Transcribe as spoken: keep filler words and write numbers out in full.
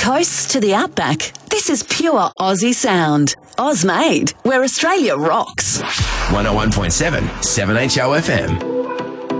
coast to the outback, this is pure Aussie sound. Oz made, where Australia rocks. one oh one point seven, seven H O F M.